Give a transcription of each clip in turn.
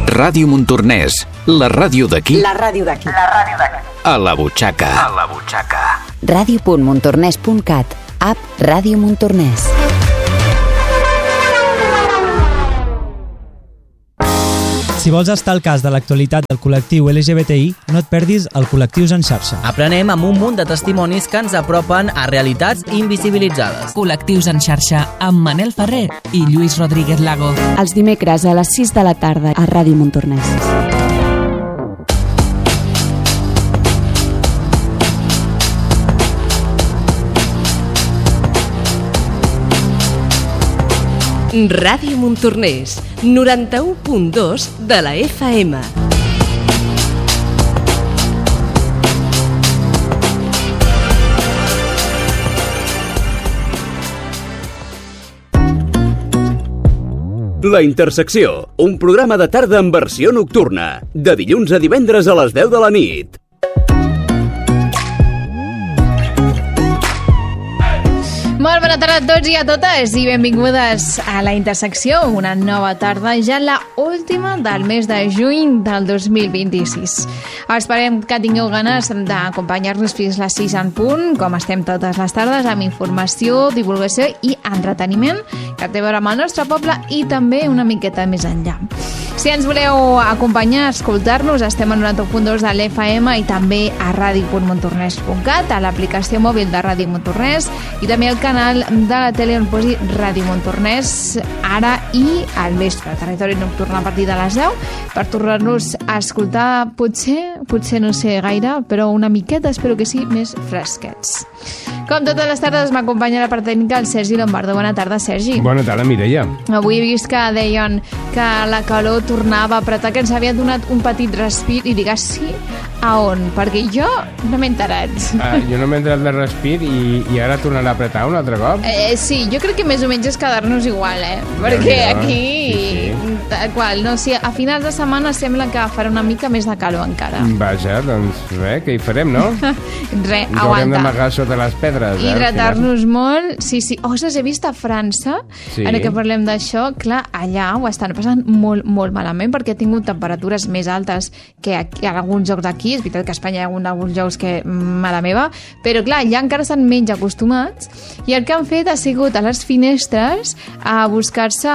Ràdio Montornès, la ràdio d'aquí. La ràdio d'aquí. A la butxaca. Ràdio.montornès.cat. App Ràdio Montornès. Si vols estar al cas de l'actualitat del col·lectiu LGBTI, no et perdis el Col·lectius en xarxa. Aprenem amb un munt de testimonis que ens apropen a realitats invisibilitzades. Col·lectius en xarxa amb Manel Ferrer i Lluís Rodríguez Lago. Els dimecres a les 6 de la tarda a Ràdio Montornès. Ràdio Montornès, 91.2 de la FM. La Intersecció, un programa de tarda en versió nocturna, de dilluns a divendres a les 10 de la nit. Molt bona tarda a tots i a totes i benvingudes a La Intersecció, una nova tarda, ja la última del mes de juny del 2026. Esperem que tingueu ganes d'acompanyar-nos fins a les 6 en punt, com estem totes les tardes, amb informació, divulgació i entreteniment que té a veure amb el nostre poble i també una miqueta més enllà. Si ens voleu acompanyar, escoltar-nos, estem en 91.2 de l'FM i també a ràdio.montornès.cat, a l'aplicació mòbil de Ràdio Montornès i també al canal de la tele on posi Ràdio Montornès ara i al vespre, territori nocturn a partir de les 10, per tornar-nos a escoltar, potser no sé gaire, però una miqueta, espero que sí, més fresquets. Com totes les tardes m'acompanya la part tècnica el Sergi Lombardo. Bona tarda, Sergi. Bona tarda, Mireia. Avui he vist que deien que la calor tornava a apretar, que ens havia donat un petit respir i digues sí, a on? Perquè jo no m'he enterat. Jo no m'he enterat de respir i ara tornarà a apretar un altre cop? Sí, jo crec que més o menys és quedar-nos igual, perquè aquí... Sí. Qual, no, sí, a finals de setmana sembla que farà una mica més de calor encara. Vaja, doncs res, què hi farem, no? Res, ens haurem d'amagar sota les pedres. Hidratar-nos molt, sí. Ostres, he vist a França, ara que parlem d'això, clar, allà ho estan passant molt, molt malament perquè ha tingut temperatures més altes que aquí, en alguns llocs d'aquí. És veritat que a Espanya hi ha alguns llocs que, mare meva, però clar, allà encara estan menys acostumats i el que han fet ha sigut a les finestres a buscar-se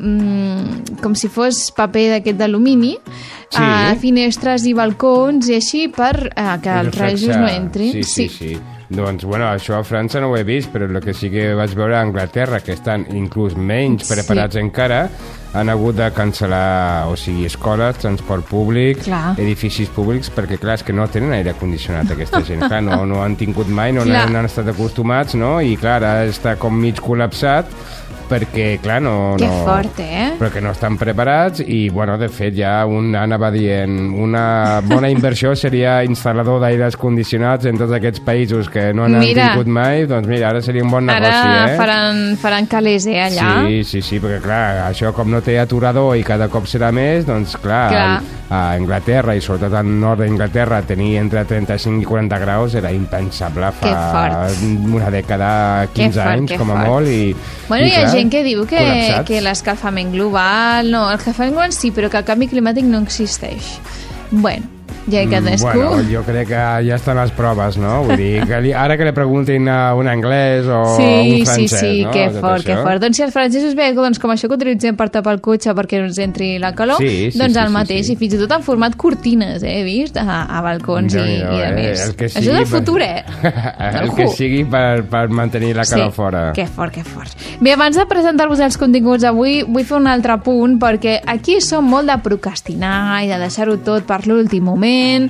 com si fos paper d'aquest d'alumini, finestres i balcons i així per que els rajos no entrin. Sí. Doncs, bueno, això a França no ho he vist, però el que sí que vaig veure a Anglaterra, que estan inclús menys preparats encara, han hagut de cancel·lar, o sigui, escoles, transport públic, edificis públics, perquè, clar, és que no tenen aire condicionat aquesta gent. Clar, no han tingut mai, no han estat acostumats, no? I, clar, ara està com mig col·lapsat, perquè, clar, no... Que fort, Però que no estan preparats i, bueno, de fet, ja anava dient una bona inversió seria instal·lador d'aires condicionats en tots aquests països que no han tingut mai, doncs mira, ara seria un bon negoci, Ara faran calés, allà. Sí, perquè, clar, això com no té aturador i cada cop serà més, doncs, clar. A Anglaterra, i sobretot al nord d'Anglaterra, tenir entre 35 i 40 graus era impensable fa una dècada, 15 anys, com a molt, i... Bueno, hi ha gent que diu que l'escalfament global... No, l'escalfament global sí, però que el canvi climàtic no existeix. Bueno, ja que cadascú... Bueno, jo crec que ja estan les proves, no? Vull dir, que ara que li preguntin a un anglès o un francès, sí, no? que fort. Doncs si els francesos veuen com això que utilitzem per tapar el cotxe perquè no ens entri la calor, doncs el mateix, i fins i tot han format cortines, he vist, a balcons i a més. Això és el futur, El que sigui per mantenir la calor fora. Que fort. Bé, abans de presentar-vos els continguts avui, vull fer un altre punt, perquè aquí som molt de procrastinar i de deixar-ho tot per l'últim moment,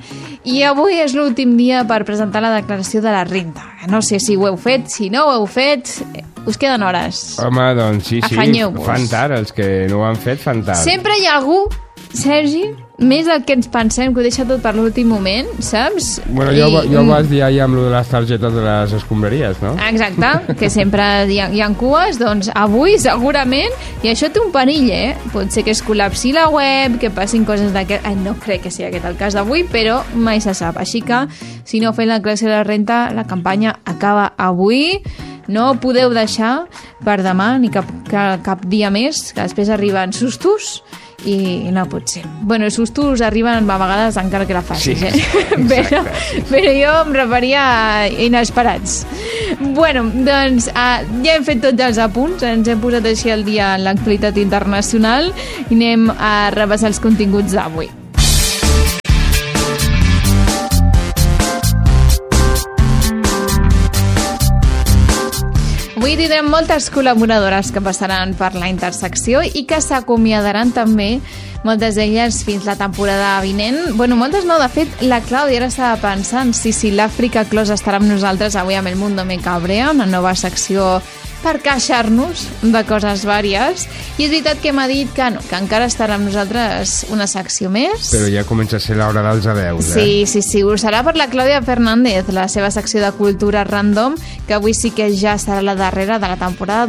i avui és l'últim dia per presentar la declaració de la renda. No sé si ho heu fet, si no ho heu fet, us queden hores. Home, doncs sí, afanyeu-vos. Fan tard, els que no ho han fet fan tard. Sempre hi ha algú, Sergi, més del que ens pensem, que ho deixa tot per l'últim moment, saps? Bueno, jo vas dir ahir amb les targetes de les escombraries, no? Exacte, que sempre hi ha cues, doncs avui segurament, i això té un perill, pot ser que es col·lapsi la web, que passin coses d'aquest... no crec que sigui aquest el cas d'avui, però mai se sap. Així que, si no feu la declaració de la renta, la campanya acaba avui. No podeu deixar per demà ni cap dia més, que després arriben sustos i no pot ser. Bueno, sustos arriben a vegades encara que la facis, sí, però jo em referia a inesperats. Bueno, doncs ja hem fet tots els apunts, ens hem posat així al dia en l'actualitat internacional i anem a repassar els continguts d'avui. Avui tindrem moltes col·laboradores que passaran per la intersecció i que s'acomiadaran també, moltes d'elles fins la temporada vinent. Bueno, moltes no, de fet, la Clàudia ara estava pensant si l'Àfrica Clos estarà amb nosaltres avui amb El Mundo Me Cabrea, una nova secció per queixar-nos de coses vàries. I és veritat que m'ha dit que no, que encara estarà amb nosaltres una secció més. Però ja comença a ser l'hora dels adeus, Sí, ho serà per la Clàudia Fernández, la seva secció de cultura random, que avui sí que ja serà la darrera de la temporada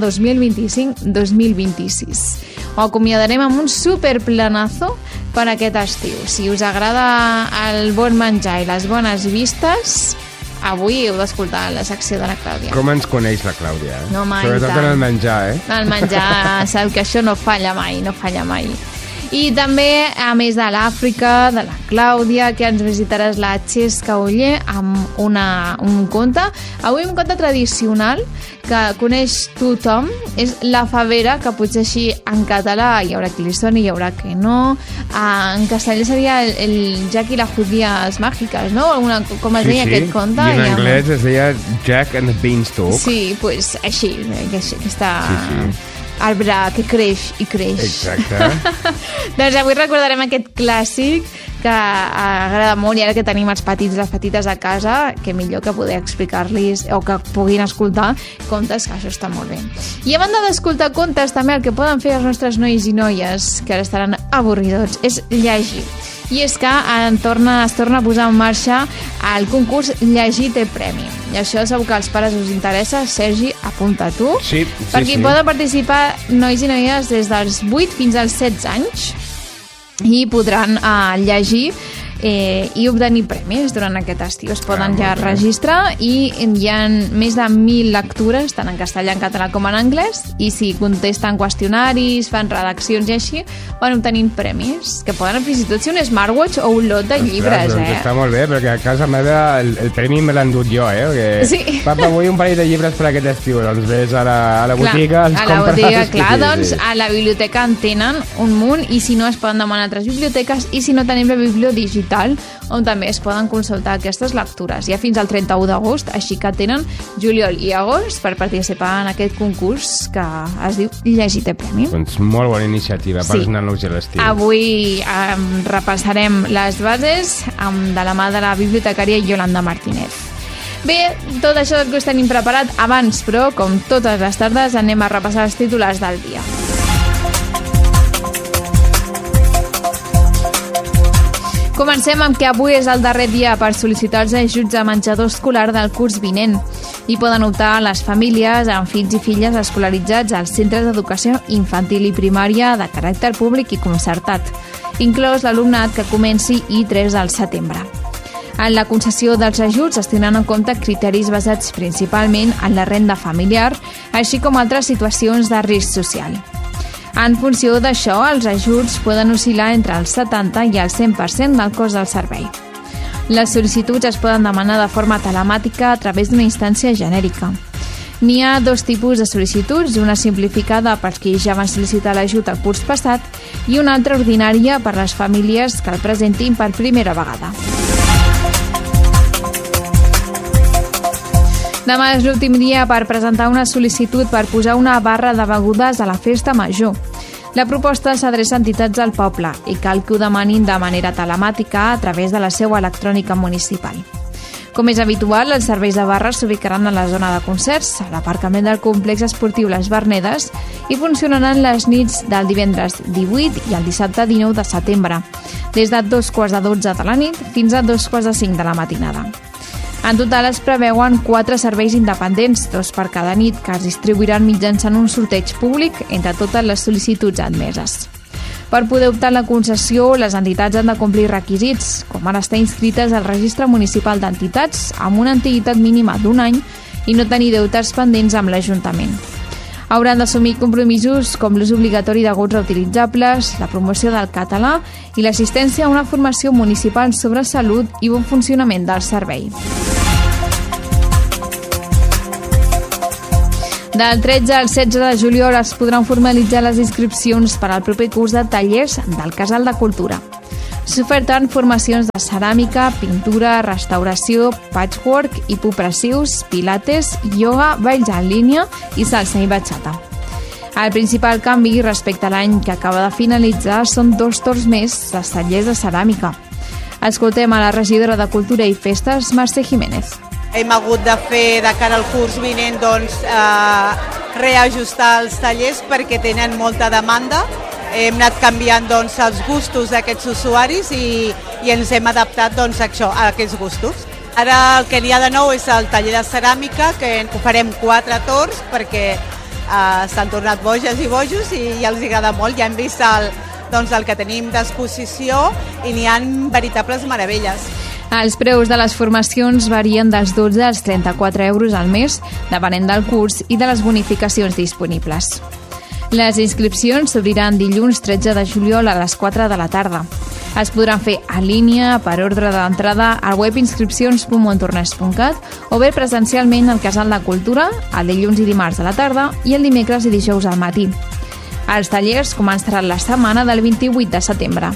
2025-2026. Ho acomiadarem amb un superplanazo per aquest estiu. Si us agrada el bon menjar i les bones vistes, avui heu d'escoltar la secció de la Clàudia. Com ens coneix la Clàudia? No, mai, sobretot en el menjar, El menjar, sap que això no falla mai. I també, a més de l'Àfrica, de la Clàudia, que ens visitaràs la Xesca Oller amb un conte. Avui un conte tradicional que coneix tothom, és La Favera, que potser així en català hi haurà qui li soni, hi haurà que no. En castellà seria el Jack i las judías mágicas, no? Com es deia aquest conte? I en anglès es deia Jack and the Beanstalk. Sí, doncs així, aquesta... arbre que creix i creix. Exacte. Doncs avui recordarem aquest clàssic que agrada molt, i ara que tenim els petits i les petites a casa, que millor que poder explicar-los o que puguin escoltar contes, que això està molt bé. I a banda d'escoltar contes, també el que poden fer els nostres nois i noies, que ara estaran avorridots, és llegir. I és que es torna a posar en marxa el concurs Llegir té premi. I això segur que als pares us interessa. Sergi, apunta tu. Sí. Perquè hi poden participar nois i noies des dels 8 fins als 16 anys i podran llegir i obtenir premis durant aquest estiu. Es poden ja registrar i hi ha més de 1.000 lectures, tant en castellà, en català com en anglès, i si contesten qüestionaris, fan redaccions i així, van obtenint premis, que poden fins i tot ser un smartwatch o un lot de llibres. Doncs està molt bé, perquè a casa meva el premi me l'he endut jo, Sí. Papa, vull un parell de llibres per aquest estiu, doncs ves a la botiga, els compres. A la botiga, clar, doncs a la biblioteca en tenen un munt, i si no es poden demanar a altres biblioteques, i si no tenim la bibliodigital, on també es poden consultar aquestes lectures. Ja fins al 31 d'agost, així que tenen juliol i agost per participar en aquest concurs que es diu Llegir té premi. Doncs molt bona iniciativa per els nanos i l'estiu. Avui repassarem les bases de la mà de la bibliotecària Yolanda Martínez. Bé, tot això que us tenim preparat abans, però, com totes les tardes, anem a repassar els titulars del dia. Comencem amb que avui és el darrer dia per sol·licitar els ajuts a menjador escolar del curs vinent. Hi poden optar les famílies amb fills i filles escolaritzats als centres d'educació infantil i primària de caràcter públic i concertat, inclòs l'alumnat que comenci I3 al setembre. En la concessió dels ajuts es tindran en compte criteris basats principalment en la renda familiar, així com altres situacions de risc social. En funció d'això, els ajuts poden oscil·lar entre el 70 i el 100% del cost del servei. Les sol·licituds es poden demanar de forma telemàtica a través d'una instància genèrica. N'hi ha dos tipus de sol·licituds, una simplificada pels que ja van sol·licitar l'ajut el curs passat i una altra ordinària per les famílies que el presentin per primera vegada. Demà és l'últim dia per presentar una sol·licitud per posar una barra de begudes a la festa major. La proposta s'adreça a entitats del poble i cal que ho demanin de manera telemàtica a través de la seu electrònica municipal. Com és habitual, els serveis de barra s'ubicaran a la zona de concerts, a l'aparcament del complex esportiu Les Vernedes, i funcionaran les nits del divendres 18 i el dissabte 19 de setembre, des de 2:15 de la nit fins a 2:05 de la matinada. En total es preveuen 4 serveis independents, 2 per cada nit, que es distribuiran mitjançant un sorteig públic entre totes les sol·licituds admeses. Per poder optar a la concessió, les entitats han de complir requisits, com ara estar inscrites al Registre Municipal d'Entitats amb una antiguitat mínima d'1 any i no tenir deutes pendents amb l'Ajuntament. Hauran d'assumir compromisos com l'ús obligatori de gots reutilitzables, la promoció del català i l'assistència a una formació municipal sobre salut i bon funcionament del servei. Del 13 al 16 de juliol es podran formalitzar les inscripcions per al proper curs de tallers del Casal de Cultura. S'oferten formacions de ceràmica, pintura, restauració, patchwork, hipopressius, pilates, ioga, balls en línia i salsa i bachata. El principal canvi respecte a l'any que acaba de finalitzar són 2 torns més dels tallers de ceràmica. Escoltem a la regidora de Cultura i Festes, Mercè Jiménez. Hem hagut de fer de cara al curs vinent reajustar els tallers perquè tenen molta demanda. Hem anat canviant els gustos d'aquests usuaris i ens hem adaptat a aquests gustos. Ara el que n'hi ha de nou és el taller de ceràmica, que farem 4 torns perquè s'han tornat boges i bojos i ja els agrada molt. Ja hem vist el que tenim d'exposició i n'hi ha veritables meravelles. Els preus de les formacions varien dels 12 als 34 euros al mes, depenent del curs i de les bonificacions disponibles. Les inscripcions s'obriran dilluns 13 de juliol a les 4 de la tarda. Es podran fer en línia, per ordre d'entrada, al web inscripcions.montornès.cat o bé presencialment al Casal de Cultura, el dilluns i dimarts a la tarda i el dimecres i dijous al matí. Els tallers començaran la setmana del 28 de setembre.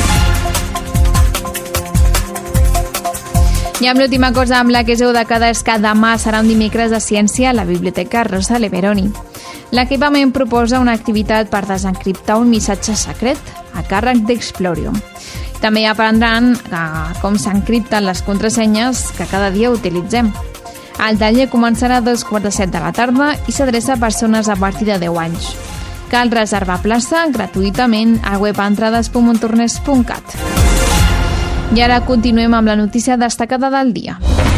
I amb l'última cosa amb la que us heu de quedar és que demà serà un dimecres de ciència a la Biblioteca Rosa Leveroni. L'equipament proposa una activitat per desencriptar un missatge secret a càrrec d'Explorium. També aprendran com s'encripten les contrasenyes que cada dia utilitzem. El taller començarà a 2:45 de la tarda i s'adreça a persones a partir de 10 anys. Cal reservar plaça gratuïtament al web entrades.montornès.cat. I ara continuem amb la notícia destacada del dia.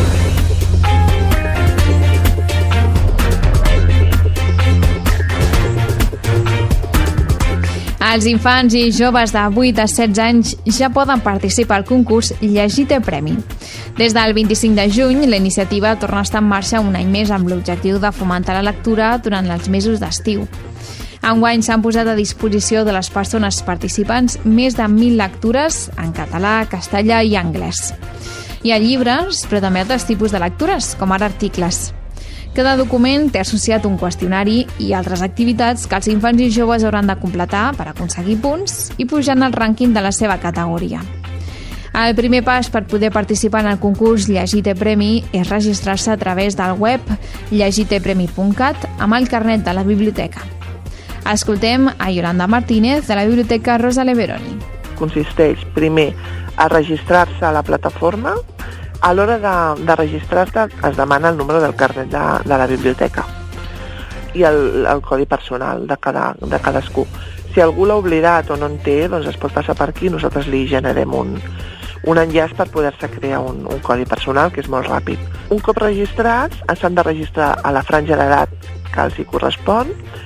Els infants i joves de 8 a 16 anys ja poden participar al concurs Llegir té premi. Des del 25 de juny, la iniciativa torna a estar en marxa un any més amb l'objectiu de fomentar la lectura durant els mesos d'estiu. Enguany s'han posat a disposició de les persones participants més de 1.000 lectures en català, castellà i anglès. Hi ha llibres, però també altres tipus de lectures, com ara articles. Cada document té associat un qüestionari i altres activitats que els infants i joves hauran de completar per aconseguir punts i pujar en el rànquing de la seva categoria. El primer pas per poder participar en el concurs Llegir té premi és registrar-se a través del web llegirtepremi.cat amb el carnet de la biblioteca. Escoltem a Yolanda Martínez de la Biblioteca Rosa Leveroni. Consisteix, primer, a registrar-se a la plataforma. A l'hora de registrar-te es demana el número del carnet de la biblioteca i el codi personal de cadascú. Si algú l'ha oblidat o no en té, doncs es pot passar per aquí i nosaltres li generem un enllaç per poder-se crear un codi personal, que és molt ràpid. Un cop registrats, s'han de registrar a la franja d'edat que els hi correspon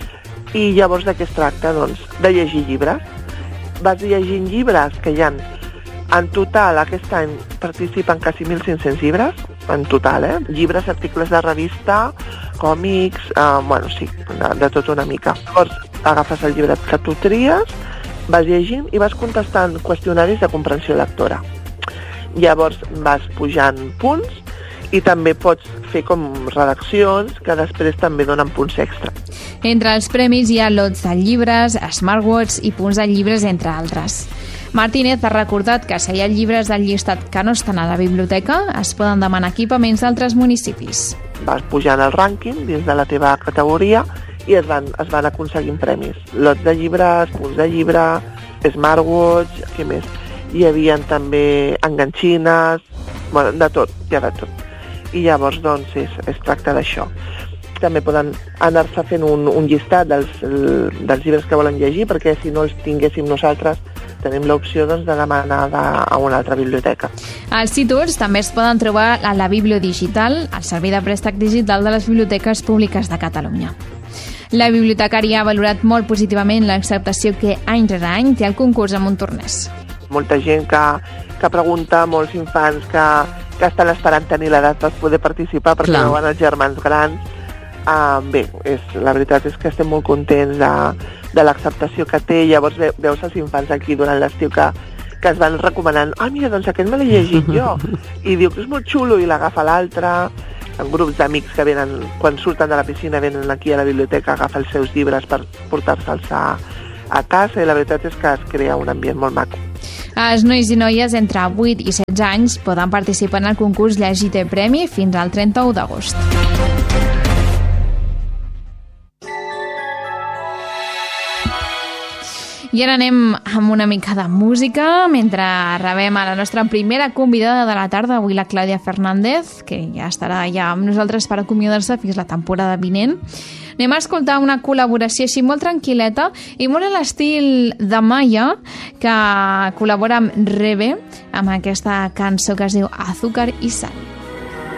i llavors de què es tracta? Doncs de llegir llibres. Vas llegint llibres que hi ha. En total, aquest any participen quasi 1.500 llibres, en total, Llibres, articles de revista, còmics, sí, de tot una mica. Llavors, agafes el llibre que tu tries, vas llegint i vas contestant qüestionaris de comprensió lectora. Llavors vas pujant punts i també pots fer com redaccions que després també donen punts extra. Entre els premis hi ha lots de llibres, smartwatches i punts de llibres, entre altres. Martínez ha recordat que si hi ha llibres del llistat que no estan a la biblioteca, es poden demanar equipaments d'altres municipis. Vas pujant el rànquing dins de la teva categoria i es van aconseguint premis. Lots de llibres, punts de llibre, smartwatch, què més? Hi havia també enganxines, de tot, hi ha de tot. I llavors, doncs, es tracta d'això. També poden anar-se fent un llistat dels llibres que volen llegir, perquè si no els tinguéssim nosaltres, tenim l'opció de demanar a una altra biblioteca. Els títols també es poden trobar a la Biblio Digital, el servei de préstec digital de les biblioteques públiques de Catalunya. La bibliotecària ha valorat molt positivament l'acceptació que any rere any té el concurs a Montornès. Molta gent que pregunta, molts infants que estan esperant tenir l'edat per poder participar perquè veuen els germans grans. Bé, la veritat és que estem molt contents de l'acceptació que té. Llavors veus els infants aquí durant l'estiu que es van recomanant, mira, doncs aquest me l'he llegit jo, i diu que és molt xulo, i l'agafa l'altre, en grups d'amics que venen, quan surten de la piscina, venen aquí a la biblioteca a agafar els seus llibres per portar-se'ls a casa, i la veritat és que es crea un ambient molt maco. Els nois i noies entre 8 i 16 anys poden participar en el concurs Llegir té premi fins al 31 d'agost. I ara anem amb una mica de música mentre rebem a la nostra primera convidada de la tarda, avui la Clàudia Fernández, que ja estarà ja amb nosaltres per acomiadar-se fins la temporada vinent. Anem a escoltar una col·laboració així molt tranquil·leta i molt a l'estil de Maya, que col·labora amb Rebe amb aquesta cançó que es diu Azúcar y Sal.